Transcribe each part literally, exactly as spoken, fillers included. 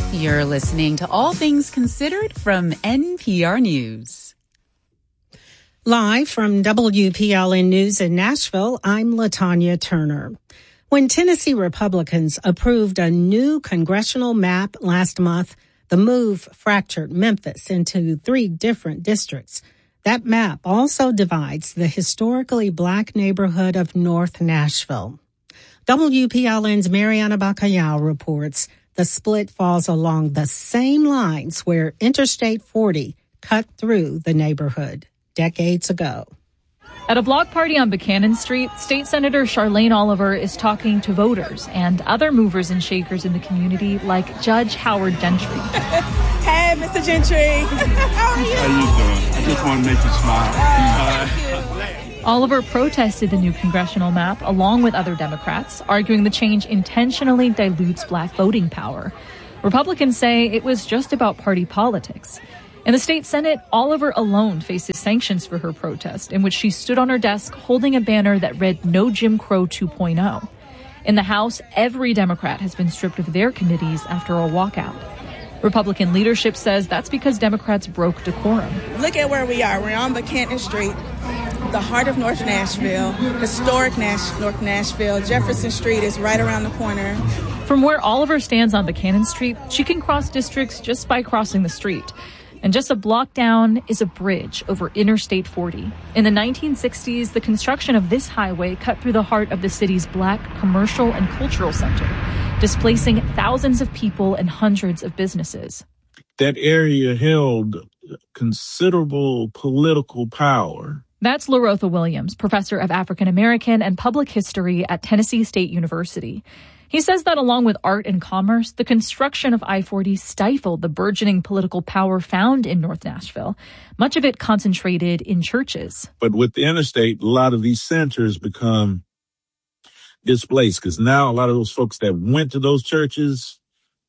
You're listening to All Things Considered from N P R News. Live from W P L N News in Nashville, I'm LaTanya Turner. When Tennessee Republicans approved a new congressional map last month, the move fractured Memphis into three different districts. That map also divides the historically black neighborhood of North Nashville. W P L N's Mariana Bacallao reports the split falls along the same lines where Interstate forty cut through the neighborhood decades ago. At a block party on Buchanan Street, State Senator Charlene Oliver is talking to voters and other movers and shakers in the community like Judge Howard Gentry. Hey, Mister Gentry. How are you? How you doing? I just want to make you smile. Uh, Oliver protested the new congressional map along with other Democrats, arguing the change intentionally dilutes black voting power. Republicans say it was just about party politics. In the state Senate, Oliver alone faces sanctions for her protest, in which she stood on her desk holding a banner that read No Jim Crow two point oh. In the House, every Democrat has been stripped of their committees after a walkout. Republican leadership says that's because Democrats broke decorum. Look at where we are. We're on Buchanan Street, the heart of North Nashville, historic Nash- North Nashville. Jefferson Street is right around the corner. From where Oliver stands on Buchanan Street, she can cross districts just by crossing the street. And just a block down is a bridge over Interstate forty. In the nineteen sixties, the construction of this highway cut through the heart of the city's black commercial and cultural center, displacing thousands of people and hundreds of businesses. That area held considerable political power. That's LaRotha Williams, professor of African American and public history at Tennessee State University. He says that along with art and commerce, the construction of I forty stifled the burgeoning political power found in North Nashville, much of it concentrated in churches. But with the interstate, a lot of these centers become displaced because now a lot of those folks that went to those churches,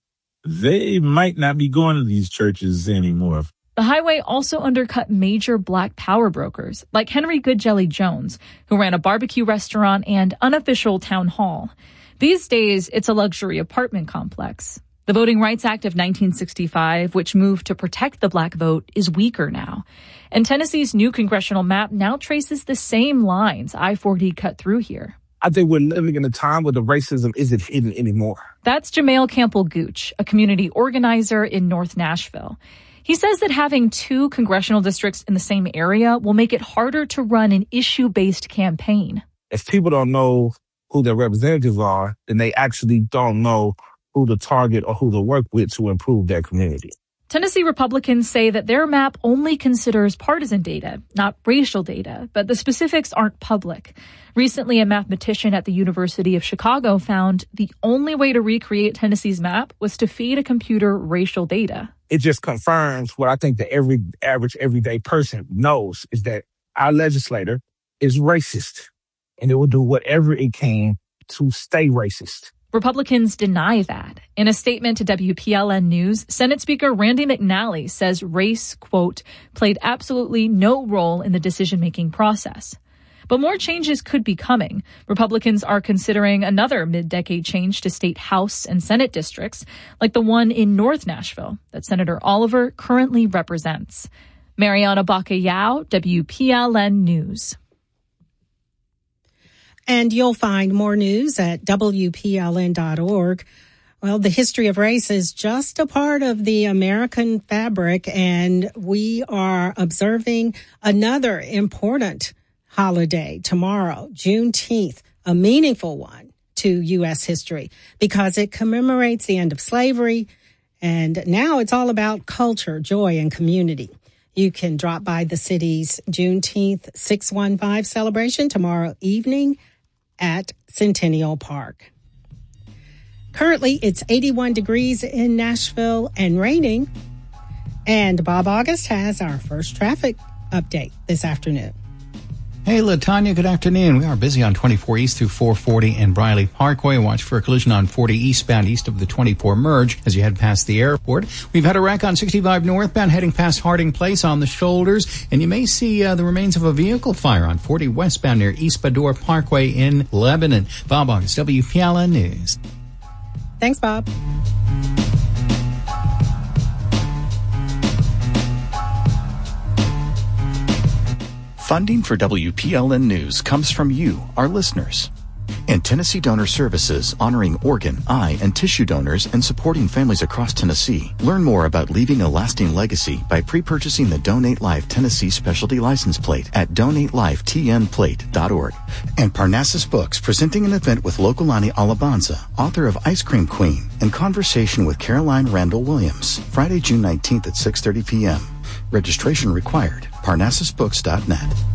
they might not be going to these churches anymore. The highway also undercut major black power brokers like Henry Goodjelly Jones, who ran a barbecue restaurant and unofficial town hall. These days, it's a luxury apartment complex. The Voting Rights Act of nineteen sixty-five, which moved to protect the black vote, is weaker now. And Tennessee's new congressional map now traces the same lines I forty cut through here. I think we're living in a time where the racism isn't hidden anymore. That's Jamail Campbell-Gooch, a community organizer in North Nashville. He says that having two congressional districts in the same area will make it harder to run an issue-based campaign. If people don't know who their representatives are, then they actually don't know who to target or who to work with to improve their community. Tennessee Republicans say that their map only considers partisan data, not racial data, but the specifics aren't public. Recently, a mathematician at the University of Chicago found the only way to recreate Tennessee's map was to feed a computer racial data. It just confirms what I think the every average everyday person knows, is that our legislator is racist, and it will do whatever it can to stay racist. Republicans deny that. In a statement to W P L N News, Senate Speaker Randy McNally says race, quote, played absolutely no role in the decision-making process. But more changes could be coming. Republicans are considering another mid-decade change to state House and Senate districts, like the one in North Nashville that Senator Oliver currently represents. Mariana Bacallao, W P L N News. And you'll find more news at W P L N dot org. Well, the history of race is just a part of the American fabric, and we are observing another important holiday tomorrow, Juneteenth, a meaningful one to U S history because it commemorates the end of slavery, and now it's all about culture, joy, and community. You can drop by the city's Juneteenth six one five celebration tomorrow evening at Centennial Park. Currently, it's eighty-one degrees in Nashville and raining. And Bob August has our first traffic update this afternoon. Hey, LaTanya, good afternoon. We are busy on twenty-four East through four forty and Briley Parkway. Watch for a collision on forty eastbound east of the twenty-four merge as you head past the airport. We've had a wreck on sixty-five northbound heading past Harding Place on the shoulders. And you may see uh, the remains of a vehicle fire on forty westbound near East Bador Parkway in Lebanon. Bob August, W P L N News. Thanks, Bob. Funding for W P L N News comes from you, our listeners. And Tennessee Donor Services, honoring organ, eye, and tissue donors and supporting families across Tennessee. Learn more about leaving a lasting legacy by pre-purchasing the Donate Life Tennessee Specialty License Plate at donate life t n plate dot org. And Parnassus Books, presenting an event with Lokalani Alabanza, author of Ice Cream Queen, in conversation with Caroline Randall Williams, Friday, June nineteenth at six thirty p.m. Registration required. parnassus books dot net.